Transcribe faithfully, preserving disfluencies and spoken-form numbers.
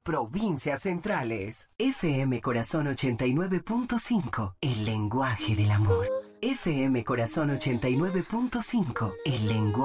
Provincias Centrales. F M Corazón ochenta y nueve punto cinco, el lenguaje del amor. F M Corazón ochenta y nueve punto cinco, el lenguaje